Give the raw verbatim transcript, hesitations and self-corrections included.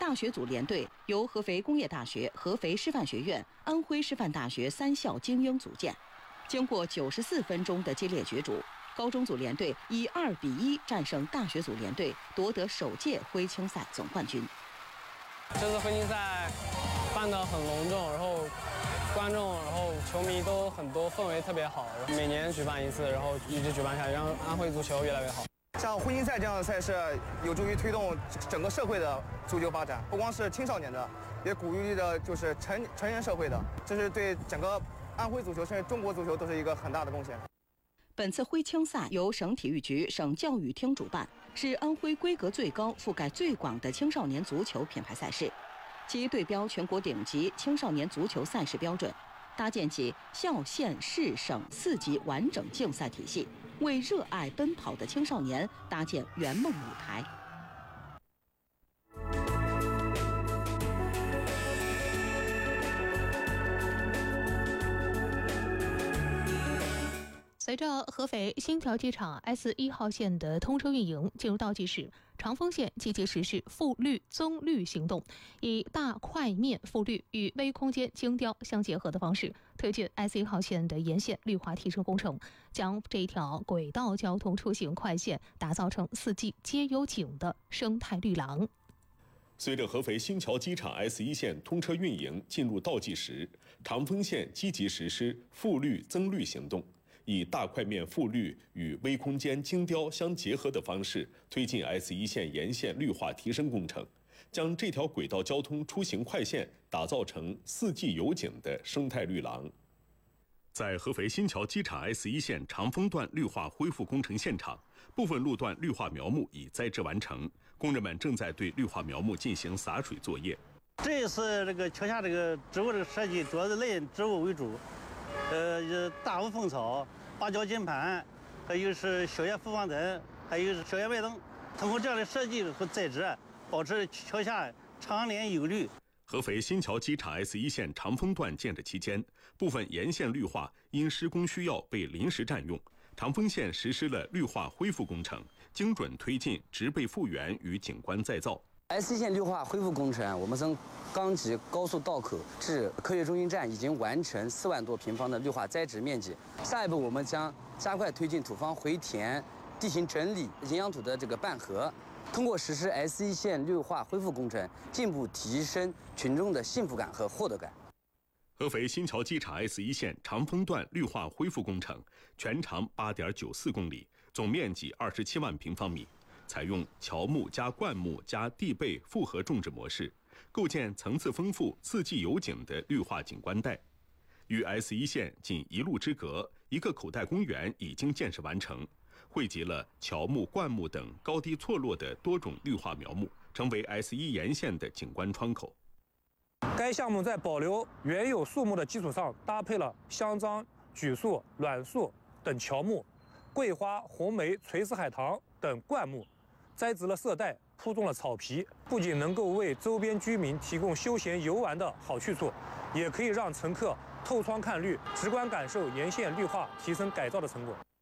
大学组联队由合肥工业大学、合肥师范学院、安徽师范大学三校精英组建。经过九十四分钟的激烈角逐，高中组联队以二比一战胜大学组联队，夺得首届徽青赛总冠军。 这次徽青赛办得很隆重，然后观众、然后球迷都很多，氛围特别好。每年举办一次，然后一直举办下去，让安徽足球越来越好。 像徽青赛这样的赛事，有助于推动整个社会的足球发展，不光是青少年的，也鼓励的就是成成人社会的，这是对整个安徽足球甚至中国足球都是一个很大的贡献。 本次徽青赛由省体育局、省教育厅主办，是安徽规格最高、覆盖最广的青少年足球品牌赛事，其对标全国顶级青少年足球赛事标准，搭建起校、县、市、省四级完整竞赛体系，为热爱奔跑的青少年搭建圆梦舞台。 随着合肥新桥机场 S 一号线的通车运营进入倒计时，长丰县积极实施复绿增绿行动，以大块面复绿与微空间精雕相结合的方式，推进 S 一号线的沿线绿化提升工程，将这一条轨道交通出行快线打造成四季皆有景的生态绿廊。 随着合肥新桥机场 S 一线通车运营进入倒计时，长丰县积极实施复绿增绿行动，以大块面复绿与微空间精雕相结合的方式，推进 S 一线沿线绿化提升工程，将这条轨道交通出行快线打造成四季有景的生态绿廊。在合肥新桥机场 S 一线长丰段绿化恢复工程现场，部分路段绿化苗木已栽植完成，工人们正在对绿化苗木进行洒水作业。 这一次这个桥下这个植物这个设计，主要是类植物为主。呃，大雾凤草、芭蕉金盘，还有是小叶复方灯，还有是小叶白灯。通过这样的设计和栽植，保持桥下常年有绿。 合肥新桥机场 S 一线长丰段建设期间，部分沿线绿化因施工需要被临时占用，长丰县实施了绿化恢复工程，精准推进植被复原与景观再造。 S 一线绿化恢复工程，我们从钢吉高速道口至科学中心站已经完成四万多平方的绿化栽植面积。下一步，我们将加快推进土方回填、地形整理、营养土的这个拌合。通过实施 S 一线绿化恢复工程，进一步提升群众的幸福感和获得感。 合肥新桥机场 S 一线长丰段绿化恢复工程全长八点九四公里，总面积二十七万平方米。采用乔木加灌木加地被复合种植模式，构建层次丰富、四季有景的绿化景观带。与 S 一线仅一路之隔，一个口袋公园已经建设完成，汇集了乔木、灌木等高低错落的多种绿化苗木，成为 S 一沿线的景观窗口。 该项目在保留原有树木的基础上，搭配了香樟、榉树、栾树等乔木、桂花、红梅、垂丝海棠等灌木，栽植了色带，铺种了草皮，不仅能够为周边居民提供休闲游玩的好去处，也可以让乘客透窗看绿，直观感受沿线绿化提升改造的成果。